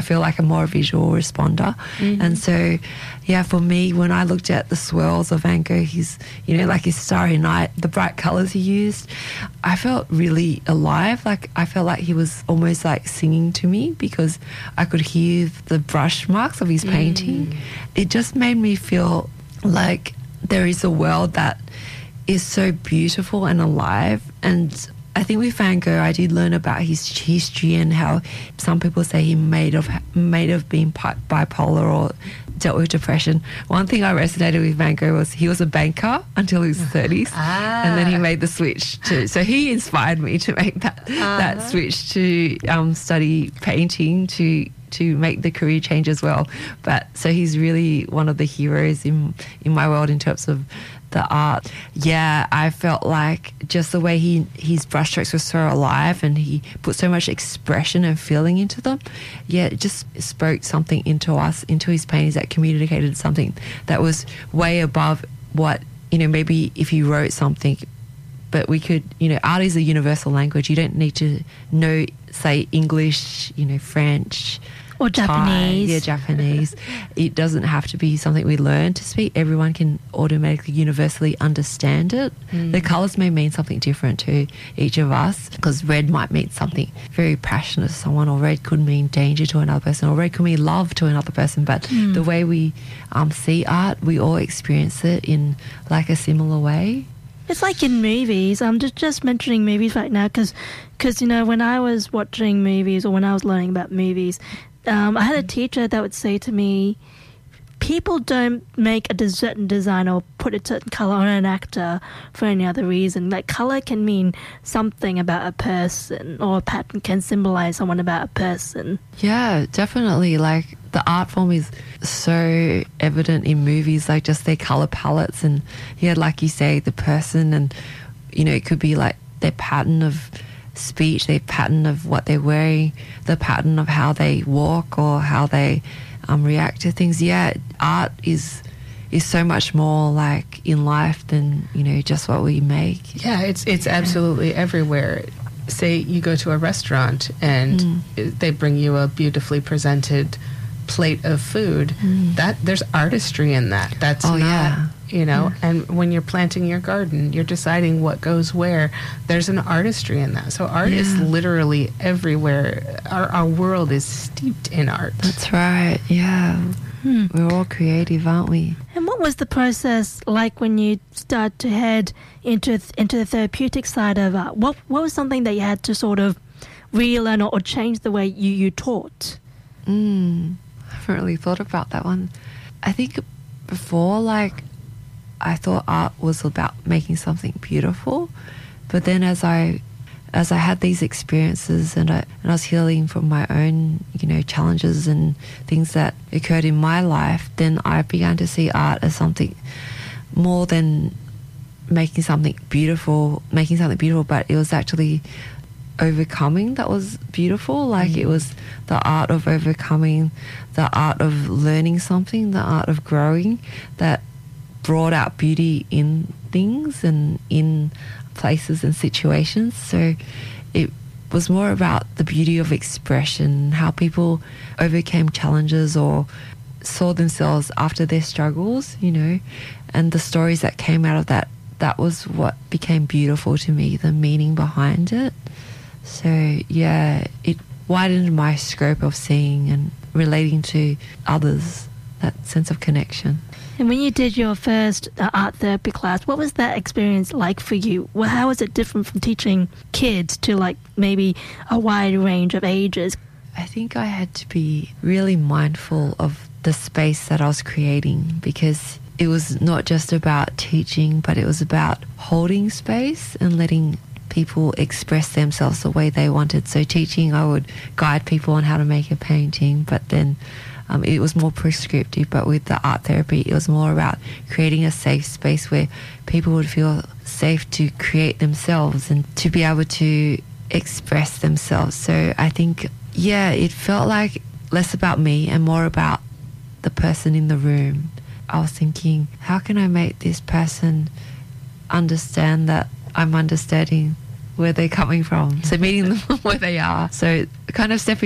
I feel like I'm more a visual responder. And so, yeah, for me, when I looked at the swirls of Van Gogh, his, you know, like his Starry Night, the bright colours he used, I felt really alive. Like I felt like he was almost like singing to me because I could hear the brush marks of his painting. It just made me feel like there is a world that is so beautiful and alive. And I think with Van Gogh, I did learn about his history and how some people say he may have been bipolar or dealt with depression. One thing I resonated with Van Gogh was he was a banker until his 30s, and then he made the switch to. So he inspired me to make that switch to study painting to make the career change as well. But so he's really one of the heroes in my world in terms of the art. Yeah, I felt like just the way his brushstrokes were so alive and he put so much expression and feeling into them. Yeah, it just spoke something into us, into his paintings that communicated something that was way above what, you know, maybe if he wrote something, but we could, you know, art is a universal language. You don't need to know, say, English, you know, French, or Japanese. Thai, yeah, Japanese. It doesn't have to be something we learn to speak. Everyone can automatically, universally understand it. The colours may mean something different to each of us, because red might mean something very passionate to someone, or red could mean danger to another person, or red could mean love to another person. But the way we see art, we all experience it in like a similar way. It's like in movies. I'm just mentioning movies right now because you know, when I was watching movies or when I was learning about movies, I had a teacher that would say to me, people don't make a certain design or put a certain colour on an actor for any other reason. Like, colour can mean something about a person, or a pattern can symbolise someone about a person. Yeah, definitely. Like, the art form is so evident in movies, like just their colour palettes and, yeah, like you say, the person, and, you know, it could be like their pattern of speech, their pattern of what they're wearing, the pattern of how they walk or how they react to things. Yeah, art is so much more like in life than, you know, just what we make. Yeah, it's absolutely everywhere. Say you go to a restaurant and they bring you a beautifully presented plate of food. That there's artistry in that. That's not, you know, and when you're planting your garden, you're deciding what goes where. There's an artistry in that. So art is literally everywhere. Our world is steeped in art. That's right. Yeah. We're all creative, aren't we? And what was the process like when you start to head into the therapeutic side of art? What was something that you had to sort of relearn or change the way you taught? I haven't really thought about that one. I think before, like, I thought art was about making something beautiful, but then as I had these experiences and I was healing from my own, you know, challenges and things that occurred in my life, then I began to see art as something more than making something beautiful, but it was actually overcoming that was beautiful. Like, it was the art of overcoming, the art of learning something, the art of growing, that brought out beauty in things and in places and situations. So it was more about the beauty of expression, how people overcame challenges or saw themselves after their struggles, you know, and the stories that came out of that. That was what became beautiful to me, the meaning behind it. So yeah, it widened my scope of seeing and relating to others, that sense of connection. And when you did your first art therapy class, what was that experience like for you? Well, how was it different from teaching kids to, like, maybe a wide range of ages? I think I had to be really mindful of the space that I was creating, because it was not just about teaching, but it was about holding space and letting people express themselves the way they wanted. So teaching, I would guide people on how to make a painting, but then it was more prescriptive. But with the art therapy, it was more about creating a safe space where people would feel safe to create themselves and to be able to express themselves. So I think, yeah, it felt like less about me and more about the person in the room. I was thinking, how can I make this person understand that I'm understanding where they're coming from? So meeting them where they are. So kind of stepping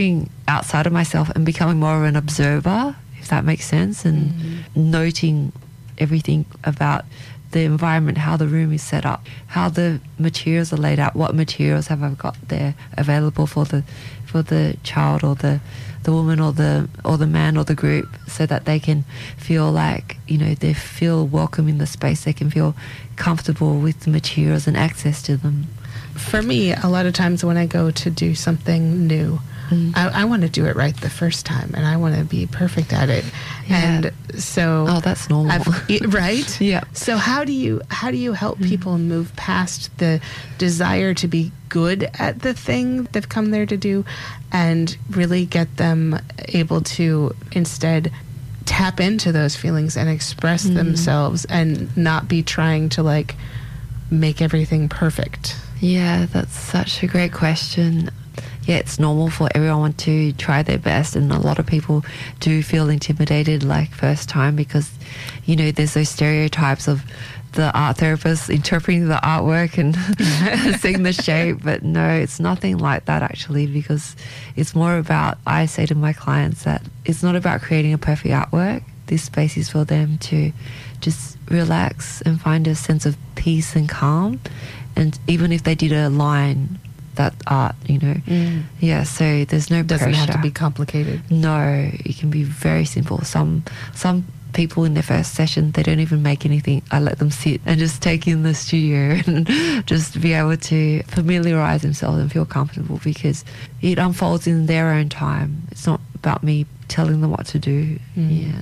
outside of myself and becoming more of an observer, if that makes sense, and noting everything about the environment, how the room is set up, how the materials are laid out, what materials have I got there available for the child or the woman or the man or the group, so that they can feel like, they feel welcome in the space, they can feel comfortable with the materials and access to them. For me, a lot of times when I go to do something new, I want to do it right the first time, and I want to be perfect at it. Yeah. And so, that's normal, right? Yeah. So how do you help people move past the desire to be good at the thing they've come there to do, and really get them able to instead tap into those feelings and express themselves, and not be trying to like make everything perfect? Yeah, that's such a great question. Yeah, it's normal for everyone to try their best, and a lot of people do feel intimidated like first time, because there's those stereotypes of the art therapist interpreting the artwork and seeing the shape. But no, it's nothing like that actually, because it's more about, I say to my clients that it's not about creating a perfect artwork. This space is for them to just relax and find a sense of peace and calm. And even if they did a line, that art, yeah, so there's no pressure. Doesn't have to be complicated. No, it can be very simple. Some people in their first session, they don't even make anything. I let them sit and just take in the studio and just be able to familiarize themselves and feel comfortable, because it unfolds in their own time. It's not about me telling them what to do. Yeah.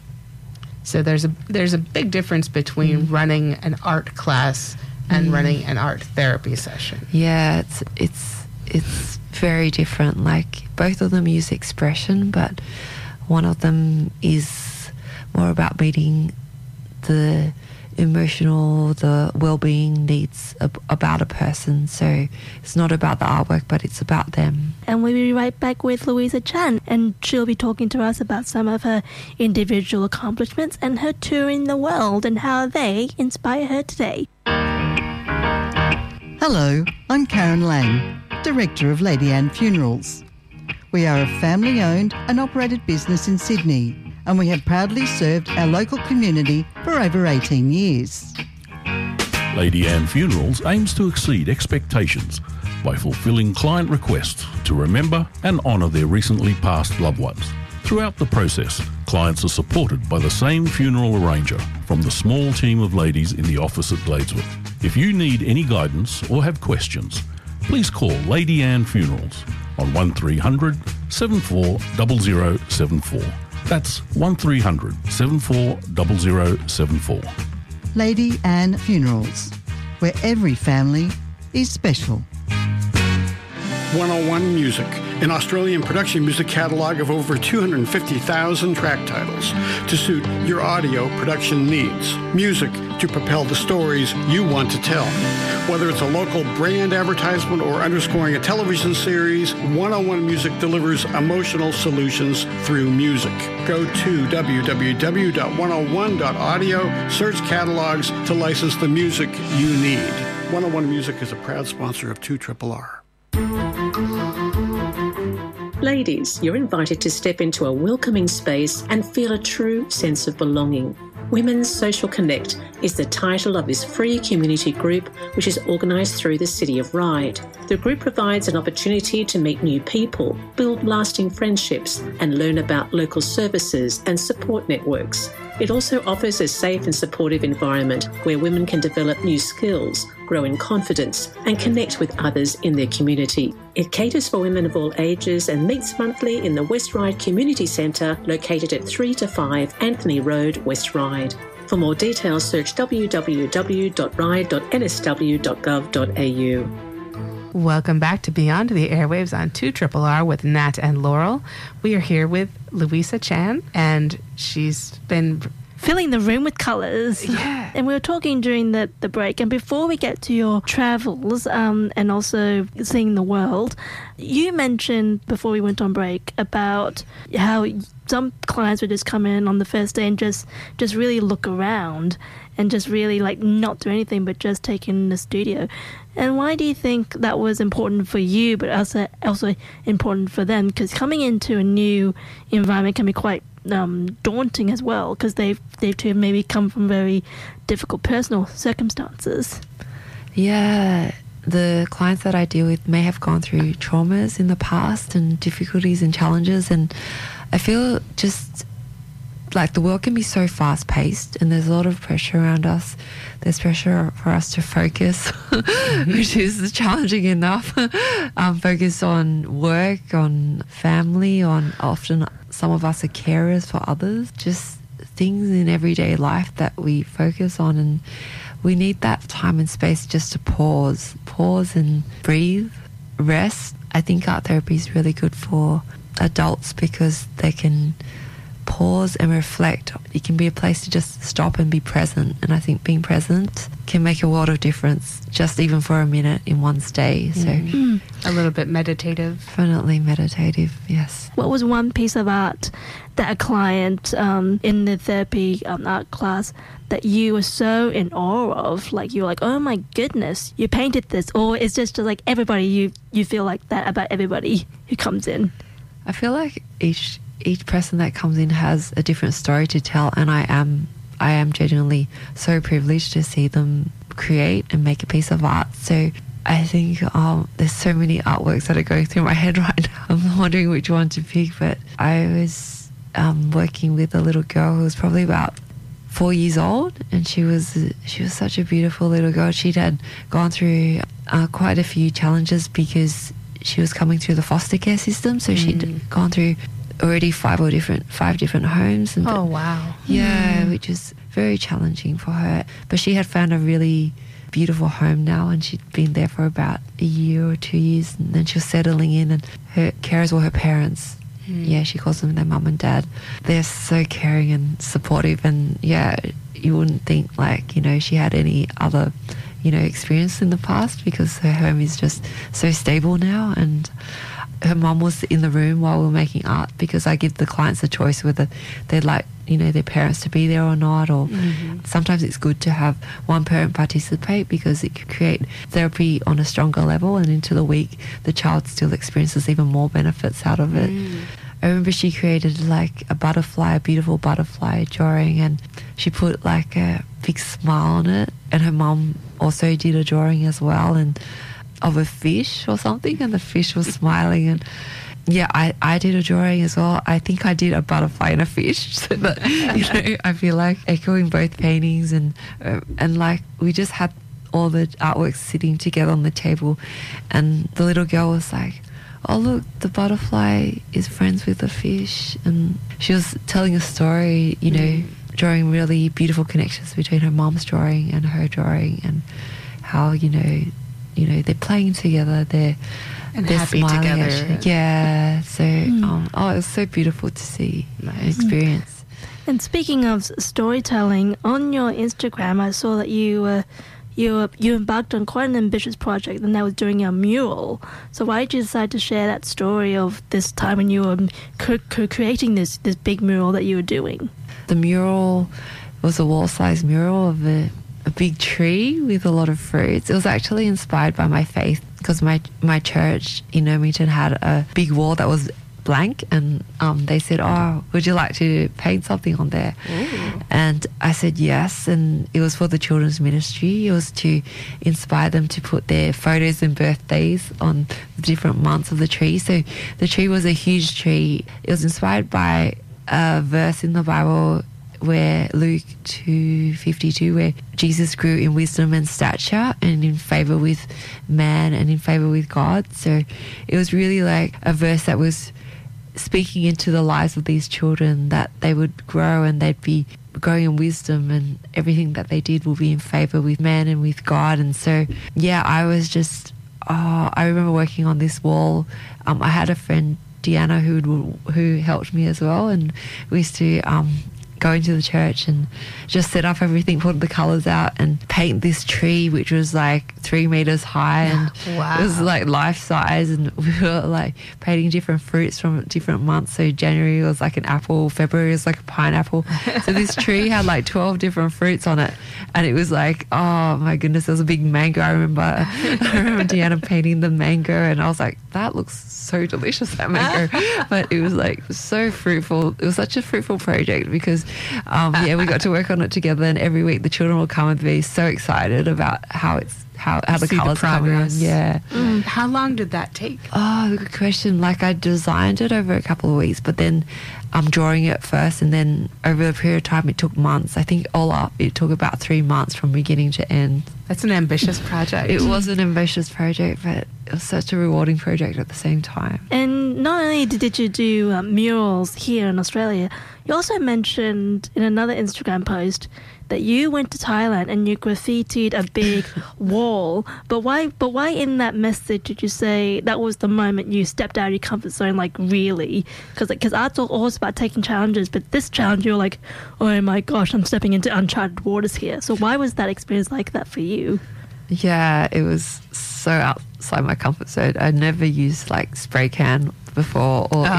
So there's a big difference between running an art class and running an art therapy session. Yeah, it's very different. Like, both of them use expression, but one of them is more about meeting the emotional, the well-being needs about a person. So it's not about the artwork, but it's about them. And we'll be right back with Louisa Chan, and she'll be talking to us about some of her individual accomplishments and her touring the world and how they inspire her today. Hello, I'm Karen Lang, Director of Lady Anne Funerals. We are a family-owned and operated business in Sydney, and we have proudly served our local community for over 18 years. Lady Anne Funerals aims to exceed expectations by fulfilling client requests to remember and honour their recently passed loved ones. Throughout the process, clients are supported by the same funeral arranger from the small team of ladies in the office at Gladeswood. If you need any guidance or have questions, please call Lady Anne Funerals on 1300 740074. That's 1300 740074. Lady Anne Funerals, where every family is special. 101 Music, an Australian production music catalogue of over 250,000 track titles to suit your audio production needs. Music to propel the stories you want to tell. Whether it's a local brand advertisement or underscoring a television series, 101 Music delivers emotional solutions through music. Go to www.101.audio, search catalogs to license the music you need. 101 Music is a proud sponsor of 2RRR. Ladies, you're invited to step into a welcoming space and feel a true sense of belonging. Women's Social Connect is the title of this free community group, which is organised through the City of Ryde. The group provides an opportunity to meet new people, build lasting friendships, and learn about local services and support networks. It also offers a safe and supportive environment where women can develop new skills, grow in confidence, and connect with others in their community. It caters for women of all ages and meets monthly in the West Ryde Community Centre, located at 3 to 5 Anthony Road, West Ryde. For more details, search www.ryde.nsw.gov.au. Welcome back to Beyond the Airwaves on 2RRR with Nat and Laurel. We are here with Louisa Chan, and she's been filling the room with colours. Yeah. And we were talking during the break, and before we get to your travels and also seeing the world, you mentioned before we went on break about how some clients would just come in on the first day and just really look around and just really like not do anything but just take in the studio. And why do you think that was important for you, but also important for them? Because coming into a new environment can be quite daunting as well, because they too maybe come from very difficult personal circumstances. Yeah, the clients that I deal with may have gone through traumas in the past and difficulties and challenges, and I feel just like the world can be so fast-paced and there's a lot of pressure around us. There's pressure for us to focus, which is challenging enough. Focus on work, on family, on often some of us are carers for others. Just things in everyday life that we focus on, and we need that time and space just to pause and breathe, rest. I think art therapy is really good for adults because they can pause and reflect. It can be a place to just stop and be present, and I think being present can make a world of difference, just even for a minute in one's day. So a little bit meditative. Definitely meditative, yes. What was one piece of art that a client in the therapy art class that you were so in awe of, like you were like, oh my goodness, you painted this? Or it's just like everybody, you feel like that about everybody who comes in? I feel like each person that comes in has a different story to tell, and I am genuinely so privileged to see them create and make a piece of art. So I think there's so many artworks that are going through my head right now. I'm wondering which one to pick, but I was working with a little girl who was probably about 4 years old, and she was such a beautiful little girl. She had gone through quite a few challenges because she was coming through the foster care system, so she'd gone through already 5 different homes. And oh, wow. Yeah, which is very challenging for her. But she had found a really beautiful home now, and she'd been there for about a year or 2 years, and then she was settling in, and her carers were her parents. Yeah, she calls them their mum and dad. They're so caring and supportive, and yeah, you wouldn't think like, she had any other, experience in the past, because her home is just so stable now. And her mum was in the room while we were making art, because I give the clients a choice whether they'd like, their parents to be there or not, or sometimes it's good to have one parent participate because it could create therapy on a stronger level, and into the week the child still experiences even more benefits out of it. I remember she created like a beautiful butterfly drawing, and she put like a big smile on it, and her mum also did a drawing as well, and of a fish or something, and the fish was smiling. And yeah, I did a drawing as well. I think I did a butterfly and a fish, so that I feel like echoing both paintings, and like we just had all the artworks sitting together on the table, and the little girl was like, oh look, the butterfly is friends with the fish, and she was telling a story, drawing really beautiful connections between her mom's drawing and her drawing, and how they're playing together, they're happy smiling together. Yeah, so it was so beautiful to see and experience. And speaking of storytelling, on your Instagram I saw that you embarked on quite an ambitious project, and that was doing a mural. So why did you decide to share that story of this time when you were creating this big mural that you were doing? The mural was a wall-sized mural of a big tree with a lot of fruits. It was actually inspired by my faith, because my church in Ermington had a big wall that was blank, and they said, oh, would you like to paint something on there? Ooh. And I said yes, and it was for the children's ministry. It was to inspire them to put their photos and birthdays on the different months of the tree. So the tree was a huge tree. It was inspired by a verse in the Bible, where Luke 2:52, where Jesus grew in wisdom and stature and in favor with man and in favor with God. So it was really like a verse that was speaking into the lives of these children, that they would grow and they'd be growing in wisdom, and everything that they did will be in favor with man and with God. And so yeah, I was just I remember working on this wall. I had a friend, Deanna, who helped me as well, and we used to go into the church and just set up everything, put the colours out and paint this tree, which was like 3 meters high. And Wow. it was like life size. And we were like painting different fruits from different months. So January was like an apple, February was like a pineapple. So this tree had like 12 different fruits on it. And it was like, oh my goodness, there was a big mango. I remember Deanna painting the mango, and I was like, that looks so delicious, that mango. But it was like so fruitful. It was such a fruitful project because we got to work on it together, and every week the children will come and be so excited about how the colours are coming on. Yeah. How long did that take? Oh, good question. Like, I designed it over a couple of weeks, but then I'm drawing it first, and then over a period of time it took months. I think all up it took about 3 months from beginning to end. That's an ambitious project. It was an ambitious project, but it was such a rewarding project at the same time. And not only did you do murals here in Australia, you also mentioned in another Instagram post that you went to Thailand and you graffitied a big wall. But why in that message did you say that was the moment you stepped out of your comfort zone, like really? Because art's always about taking challenges, but this challenge you're like, oh my gosh, I'm stepping into uncharted waters here. So why was that experience like that for you? Yeah, it was so outside my comfort zone. I'd never used like spray can before, or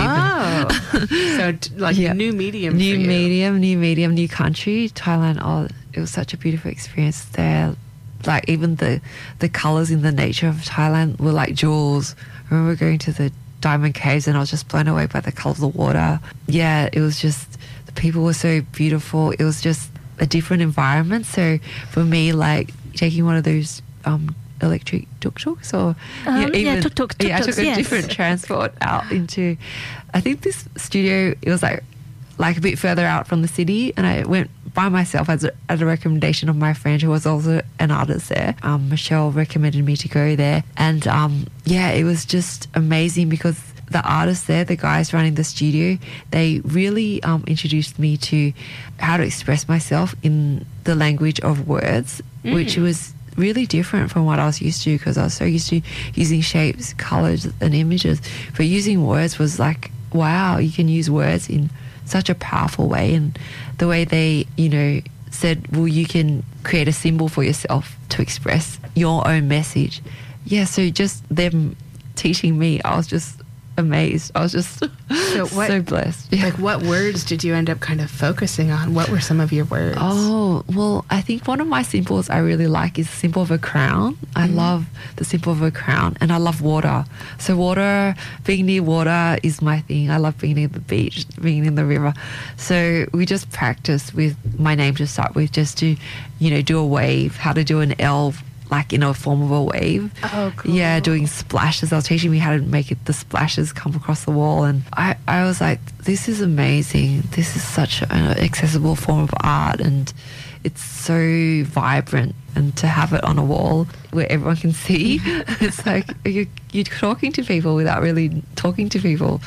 new medium. New medium, new country. Thailand. Oh, it was such a beautiful experience there. Like, even the colours in the nature of Thailand were like jewels. I remember going to the Diamond Caves and I was just blown away by the colour of the water. Yeah, it was just, the people were so beautiful. It was just a different environment. So for me, like taking one of those electric tuk-tuks or tuk-tuks, I took a yes. different transport out into, I think this studio, it was like a bit further out from the city, and I went by myself as a recommendation of my friend who was also an artist there. Michelle recommended me to go there, and it was just amazing because the artists there, the guys running the studio, they really introduced me to how to express myself in the language of words, which was really different from what I was used to, because I was so used to using shapes, colours and images. But using words was like, wow, you can use words in such a powerful way. And the way they, said, well, you can create a symbol for yourself to express your own message. Yeah, so just them teaching me, I was just amazed. I was just so blessed. Yeah. Like, what words did you end up kind of focusing on? What were some of your words? Oh, well, I think one of my symbols I really like is the symbol of a crown. I love the symbol of a crown, and I love water. So water, being near water is my thing. I love being near the beach, being in the river. So we just practiced with my name to start with, just to, do a wave, how to do an L, like in a form of a wave. Oh, cool. Yeah, doing splashes. I was teaching me how to make the splashes come across the wall, and I was like, this is amazing. This is such an accessible form of art, and it's so vibrant. And to have it on a wall where everyone can see, it's like you're talking to people without really talking to people.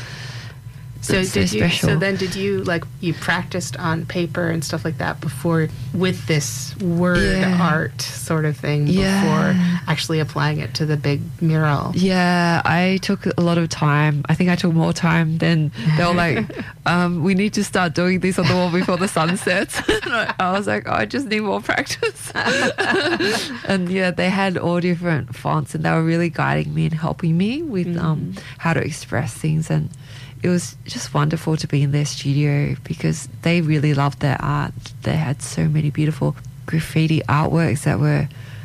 So Special. did you you practiced on paper and stuff like that before with this word art sort of thing before actually applying it to the big mural? Yeah, I took a lot of time. I think I took more time than they were like, we need to start doing this on the wall before the sun sets. I was like, I just need more practice. And they had all different fonts, and they were really guiding me and helping me with how to express things. And it was just wonderful to be in their studio because they really loved their art. They had so many beautiful graffiti artworks that were,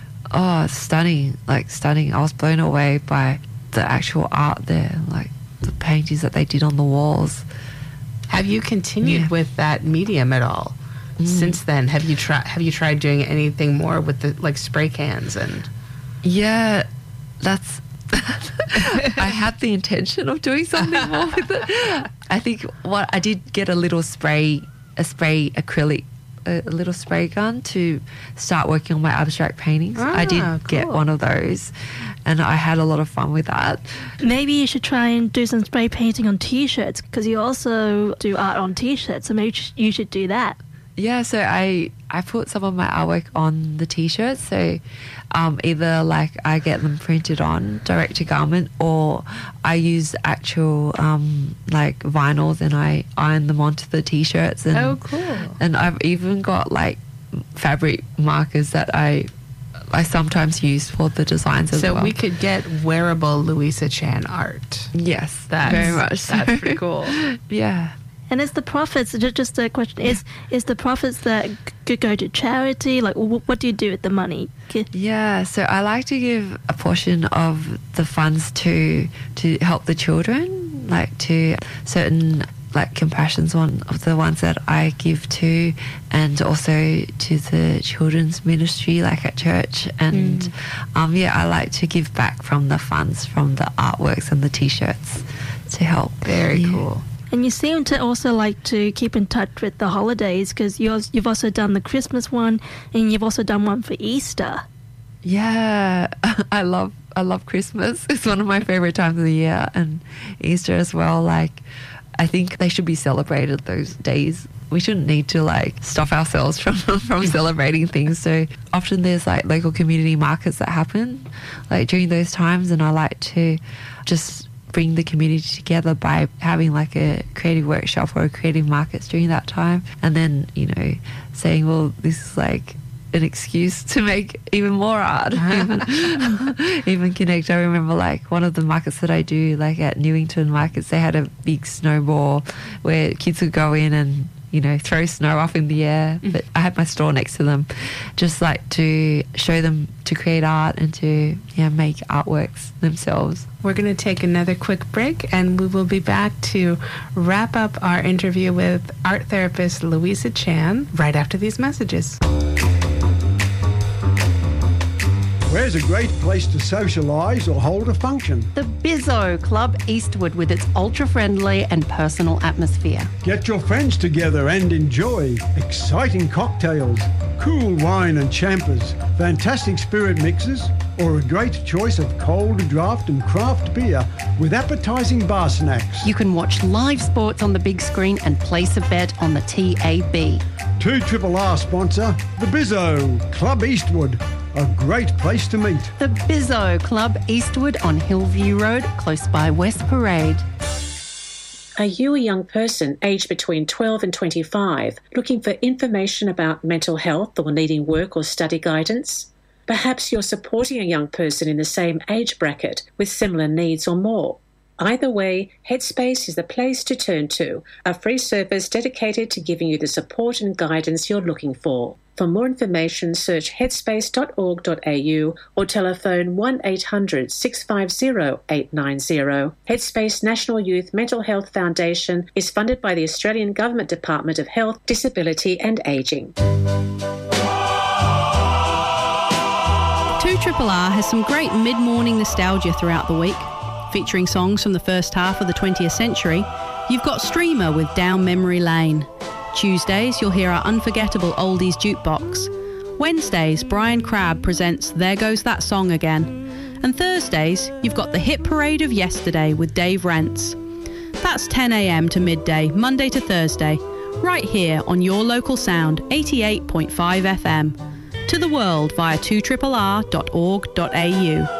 stunning, stunning. I was blown away by the actual art there, like the paintings that they did on the walls. Have you continued with that medium at all since then? Have you tried doing anything more with the spray cans and? Yeah, that's. I had the intention of doing something more with it. I think I did get a little spray acrylic, a little spray gun to start working on my abstract paintings. I did get one of those, and I had a lot of fun with that. Maybe you should try and do some spray painting on T-shirts, because you also do art on T-shirts, so maybe you should do that. Yeah, so I I put some of my artwork on the t-shirts. So either like I get them printed on direct to garment, or I use actual like vinyls and I iron them onto the t-shirts. And, Oh, cool. And I've even got like fabric markers that I sometimes use for the designs as well. So we could get wearable Louisa Chan art. Yes, That's very much. That's pretty cool. Yeah. And is the profits, just a question, is the profits that go to charity? Like, what do you do with the money? Yeah, so I like to give a portion of the funds to help the children, like to certain like Compassion's one of the ones that I give to, and also to the children's ministry like at church. And I like to give back from the funds from the artworks and the t-shirts to help. Very cool. And you seem to also like to keep in touch with the holidays, because you've also done the Christmas one, and you've also done one for Easter. Yeah, I love Christmas. It's one of my favorite times of the year, and Easter as well. Like, I think they should be celebrated those days. We shouldn't need to like stop ourselves from celebrating things. So often there's like local community markets that happen like during those times, and I like to just bring the community together by having like a creative workshop or a creative markets during that time, and then saying, well, this is like an excuse to make even more art, even connect. I remember like one of the markets that I do, like at Newington markets, they had a big snowball where kids would go in and throw snow off in the air. But I had my store next to them, just like to show them to create art and to make artworks themselves. We're going to take another quick break, and we will be back to wrap up our interview with art therapist Louisa Chan right after these messages. Where's a great place to socialise or hold a function? The Bizzo Club Eastwood, with its ultra-friendly and personal atmosphere. Get your friends together and enjoy exciting cocktails, cool wine and champers, fantastic spirit mixes, or a great choice of cold draft and craft beer with appetising bar snacks. You can watch live sports on the big screen and place a bet on the TAB. 2RRR sponsor, the Bizzo Club Eastwood. A great place to meet. The Bizzo Club Eastwood on Hillview Road, close by West Parade. Are you a young person aged between 12 and 25 looking for information about mental health or needing work or study guidance? Perhaps you're supporting a young person in the same age bracket with similar needs or more. Either way, Headspace is the place to turn to, a free service dedicated to giving you the support and guidance you're looking for. For more information, search headspace.org.au or telephone 1800 650 890. Headspace National Youth Mental Health Foundation is funded by the Australian Government Department of Health, Disability and Ageing. 2RRR has some great mid-morning nostalgia throughout the week. Featuring songs from the first half of the 20th century, you've got Streamer with Down Memory Lane. Tuesdays, you'll hear our unforgettable oldies jukebox. Wednesdays, Brian Crabb presents There Goes That Song Again. And Thursdays, you've got the hit parade of yesterday with Dave Rents. That's 10 a.m. to midday, Monday to Thursday, right here on your local sound, 88.5 FM. To the world via 2RRR.org.au.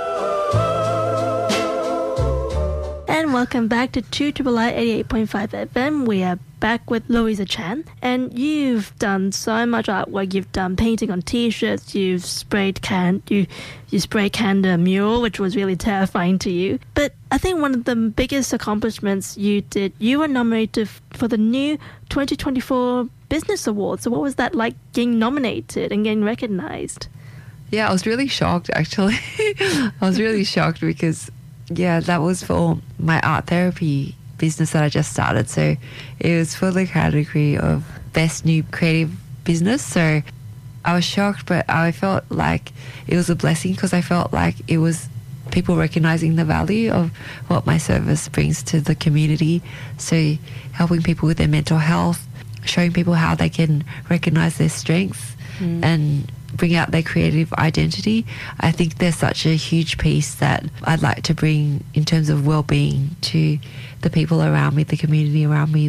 And welcome back to 2RRR 88.5 FM. We are back with Louisa Chan, and you've done so much artwork. You've done painting on t-shirts, you've spray canned a mural, which was really terrifying to you. But I think one of the biggest accomplishments you did, you were nominated for the new 2024 Business Awards. So what was that like, getting nominated and getting recognized? Yeah, I was really shocked, actually. I was really shocked because that was for my art therapy business that I just started. So it was for the category of Best New Creative Business. So I was shocked, but I felt like it was a blessing because I felt like it was people recognizing the value of what my service brings to the community. So helping people with their mental health, showing people how they can recognize their strengths and bring out their creative identity. I think there's such a huge piece that I'd like to bring in terms of well-being to the people around me, the community around me,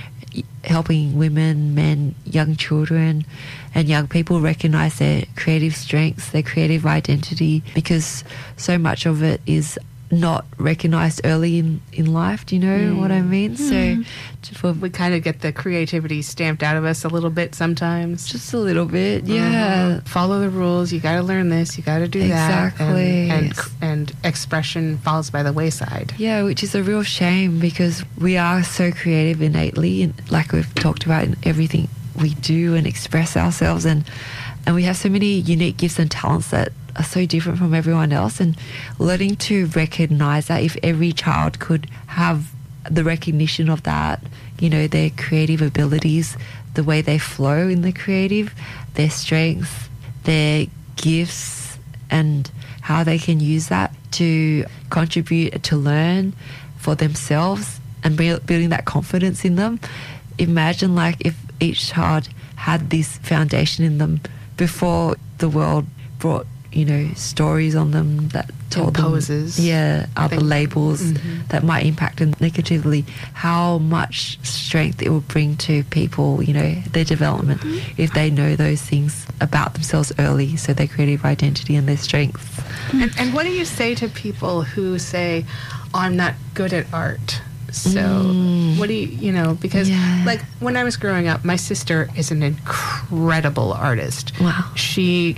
helping women, men, young children and young people recognize their creative strengths, their creative identity, because so much of it is not recognized early in life. Do you know what I mean? So we kind of get the creativity stamped out of us a little bit sometimes. Just a little bit, yeah. Follow the rules. You got to learn this. You got to do that. Exactly. And expression falls by the wayside. Yeah, which is a real shame because we are so creative innately, and like we've talked about in everything we do and express ourselves, and we have so many unique gifts and talents that are so different from everyone else, and learning to recognize that if every child could have the recognition of that, you know, their creative abilities, the way they flow in the creative, their strengths, their gifts, and how they can use that to contribute, to learn for themselves and building that confidence in them. Imagine like if each child had this foundation in them before the world brought, you know, stories on them that told Imposes. them, other labels that might impact them negatively, how much strength it will bring to people, you know, their development, if they know those things about themselves early, so their creative identity and their strengths. And what do you say to people who say, oh, I'm not good at art? So what do you know, because like when I was growing up, my sister is an incredible artist. Wow. She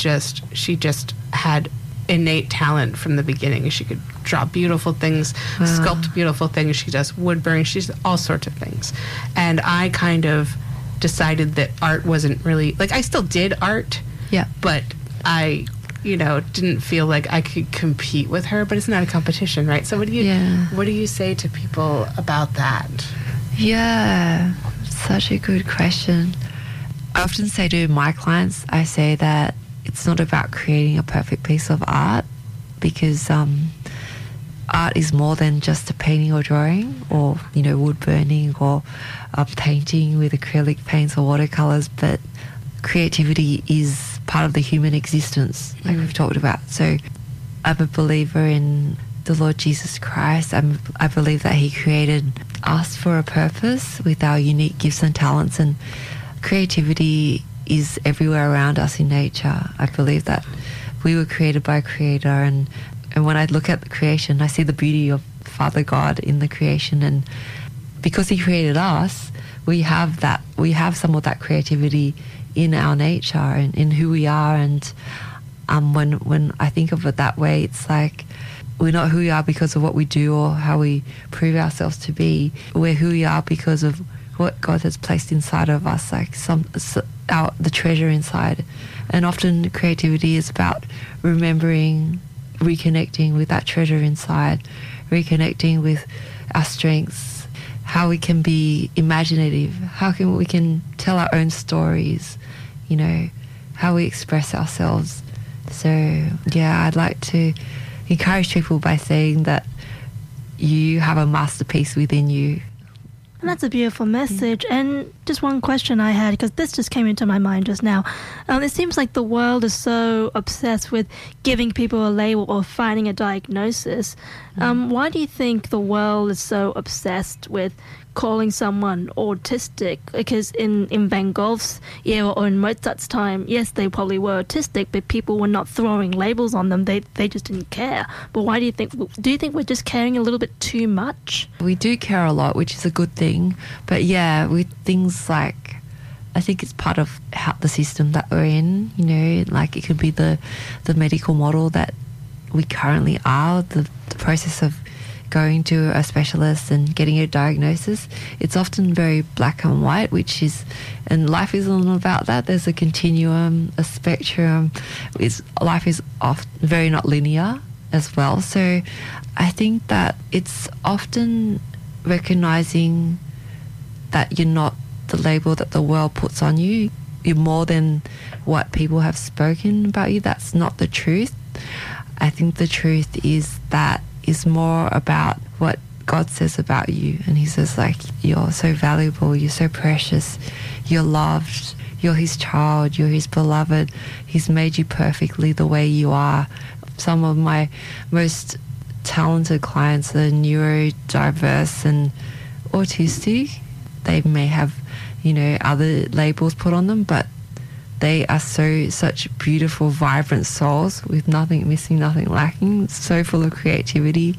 just had innate talent from the beginning. She could draw beautiful things, sculpt beautiful things. She does wood burning. She does all sorts of things. And I kind of decided that art wasn't really, like, I still did art, but I, you know, didn't feel like I could compete with her, but it's not a competition, right? So what do you say to people about that? Yeah, such a good question. I often say to my clients, I say that it's not about creating a perfect piece of art, because art is more than just a painting or drawing or, you know, wood burning or painting with acrylic paints or watercolors, but creativity is part of the human existence, like we've talked about. So I'm a believer in the Lord Jesus Christ. I believe that he created us for a purpose with our unique gifts and talents, and creativity is everywhere around us in nature. I believe that we were created by a creator, and when I look at the creation, I see the beauty of Father God in the creation, and because he created us, we have some of that creativity in our nature and in who we are. And when I think of it that way, it's like we're not who we are because of what we do or how we prove ourselves to be. We're who we are because of what God has placed inside of us, like the treasure inside. And often creativity is about remembering, reconnecting with that treasure inside, reconnecting with our strengths, how we can be imaginative, we can tell our own stories, you know, how we express ourselves. So yeah, I'd like to encourage people by saying that you have a masterpiece within you. And that's a beautiful message. And just one question I had, because this just came into my mind just now. It seems like the world is so obsessed with giving people a label or finding a diagnosis. Why do you think the world is so obsessed with calling someone autistic? Because in Van Gogh's era or in Mozart's time, yes, they probably were autistic, but people were not throwing labels on them. They just didn't care. But why do you think we're just caring a little bit too much? We do care a lot, which is a good thing. But yeah, with things like, I think it's part of the system that we're in, you know, like it could be the medical model that we currently are, the process of going to a specialist and getting a diagnosis. It's often very black and white, and life isn't about that. There's a continuum, a spectrum. Life is often very not linear as well. So I think that it's often recognizing that you're not the label that the world puts on you. You're more than what people have spoken about you. That's not the truth. I think the truth is more about what God says about you. And he says, like, you're so valuable, you're so precious, you're loved, you're his child, you're his beloved. He's made you perfectly the way you are. Some of my most talented clients are neurodiverse and autistic. They may have, other labels put on them, but they are such beautiful, vibrant souls with nothing missing, nothing lacking, so full of creativity,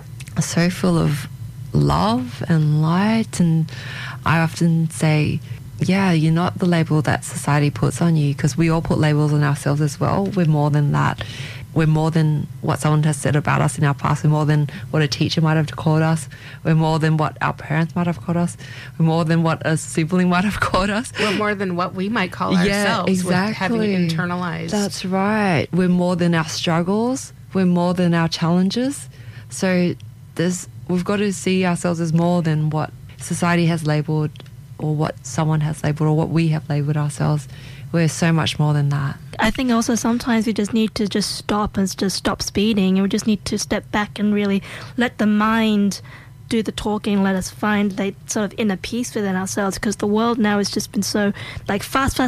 so full of love and light. And I often say, yeah, you're not the label that society puts on you, because we all put labels on ourselves as well. We're more than that. We're more than what someone has said about us in our past. We're more than what a teacher might have called us. We're more than what our parents might have called us. We're more than what a sibling might have called us. We're more than what we might call ourselves. Exactly. With having it internalized. That's right. We're more than our struggles. We're more than our challenges. So we've got to see ourselves as more than what society has labelled, or what someone has labelled, or what we have labelled ourselves. We're so much more than that. I think also sometimes we just need to just stop and just stop speeding, and we just need to step back and really let the mind do the talking, let us find that sort of inner peace within ourselves, because the world now has just been so like fast,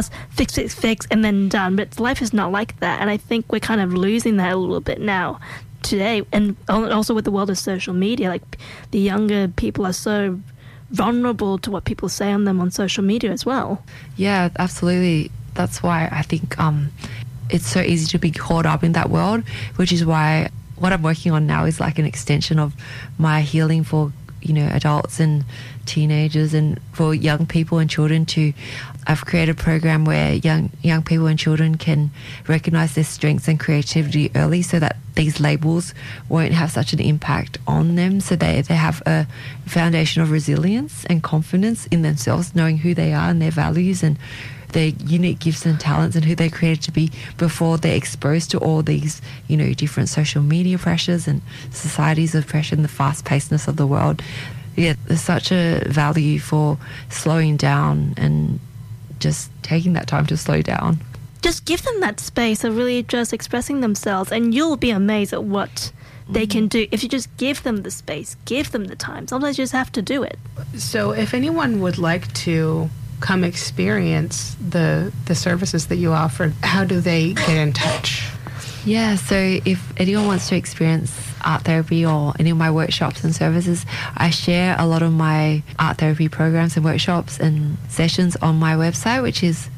fix, and then done. But life is not like that, and I think we're kind of losing that a little bit now today, and also with the world of social media. Like, the younger people are so vulnerable to what people say on them on social media as well. Yeah, absolutely. That's why I think it's so easy to be caught up in that world, which is why what I'm working on now is like an extension of my healing for adults and teenagers, and for young people and children I've created a program where young people and children can recognize their strengths and creativity early, so that these labels won't have such an impact on them, so they have a foundation of resilience and confidence in themselves, knowing who they are and their values and their unique gifts and talents and who they're created to be, before they're exposed to all these, different social media pressures and societies of pressure and the fast-pacedness of the world. Yeah, there's such a value for slowing down and just taking that time to slow down. Just give them that space of really just expressing themselves, and you'll be amazed at what they can do if you just give them the space, give them the time. Sometimes you just have to do it. So if anyone would like to come experience the services that you offer, how do they get in touch? Yeah, so if anyone wants to experience art therapy or any of my workshops and services, I share a lot of my art therapy programs and workshops and sessions on my website, which is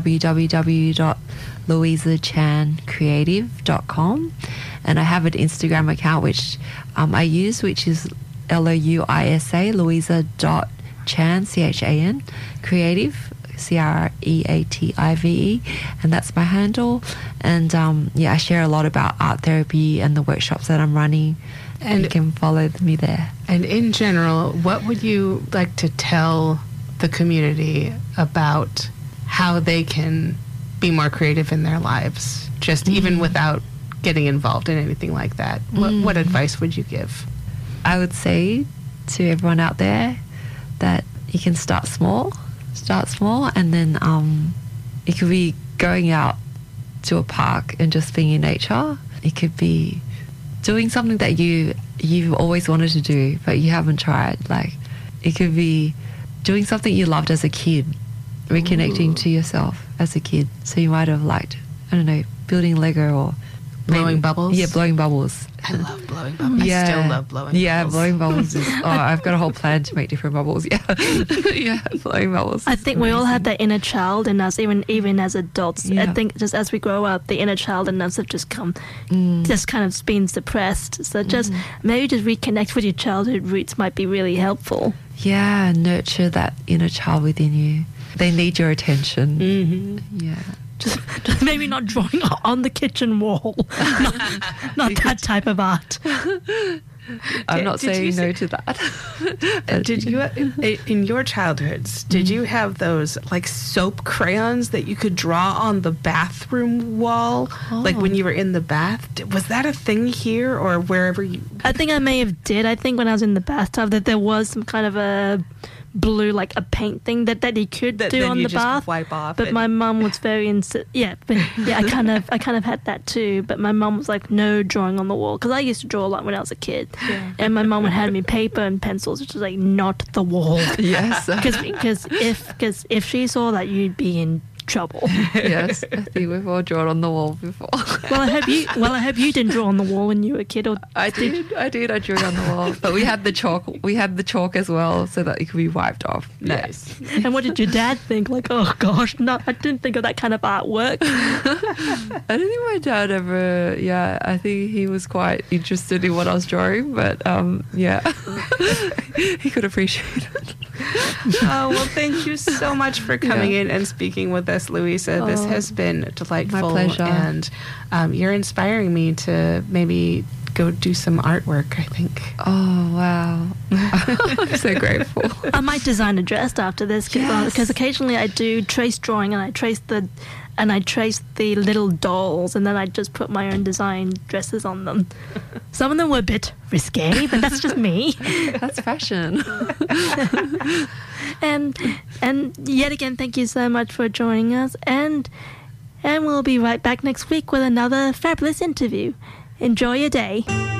www.louisachancreative.com. And I have an Instagram account which I use, which is LOUISA, Louisa.Chan, CHAN, creative, CREATIVE, and that's my handle. And I share a lot about art therapy and the workshops that I'm running, and you can follow me there. And in general, what would you like to tell the community about how they can be more creative in their lives, just even without getting involved in anything like that? What advice would you give? I would say to everyone out there that you can start small, and then it could be going out to a park and just being in nature. It could be doing something that you've always wanted to do but you haven't tried. Like, it could be doing something you loved as a kid, reconnecting to yourself as a kid. So you might have liked, building Lego or blowing bubbles. Yeah, blowing bubbles. I love blowing bubbles. I still love blowing bubbles. Yeah, blowing bubbles is... I've got a whole plan to make different bubbles. Yeah, yeah, blowing bubbles. I think we all have that inner child in us, even as adults. Yeah. I think just as we grow up, the inner child in us have just just kind of been suppressed. So maybe just reconnect with your childhood roots might be really helpful. Yeah, nurture that inner child within you. They need your attention. Mm-hmm. Yeah. Just maybe not drawing on the kitchen wall. not that type of art. I'm not saying no to that. Did you, in your childhoods, did you have those like soap crayons that you could draw on the bathroom wall? Like when you were in the bath? Was that a thing here or wherever you... I think I may have did. I think when I was in the bathtub that there was some kind of a blue, like a paint thing that you could That do then on you the just bath. wipe off But and- my mum was very I kind of had that too. But my mum was like, no drawing on the wall, because I used to draw a lot when I was a kid. Yeah. And my mum would hand me paper and pencils, which was like, not the wall. Yes. Because if she saw that, you'd be in trouble. Yes. I think we've all drawn on the wall before. Well, I hope you didn't draw on the wall when you were a kid. Or I did. I drew on the wall. But we had the chalk. We had the chalk as well, so that it could be wiped off. Nice. And what did your dad think? Like, oh gosh, no, I didn't think of that kind of artwork. I don't think my dad ever. Yeah, I think he was quite interested in what I was drawing, but yeah, he could appreciate it. Oh, well, thank you so much for coming in and speaking with us, Louisa. This has been delightful. My pleasure. And you're inspiring me to maybe go do some artwork, I think. Oh, wow. I'm so grateful. I might design a dress after this, because Yes. occasionally I do trace drawing and I trace the little dolls, and then I just put my own design dresses on them. Some of them were a bit risque, but that's just me. That's fashion. And yet again, thank you so much for joining us, and we'll be right back next week with another fabulous interview. Enjoy your day.